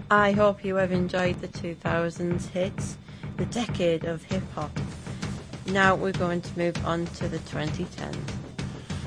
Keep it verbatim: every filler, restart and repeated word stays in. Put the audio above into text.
I hope you have enjoyed the two thousands hits, the decade of hip hop. Now we're going to move on to the twenty tens.